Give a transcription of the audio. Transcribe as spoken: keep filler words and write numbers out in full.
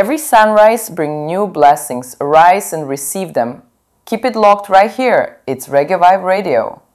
every sunrise brings new blessings. Arise and receive them. Keep it locked right here. It's Reggae Vibe Radio.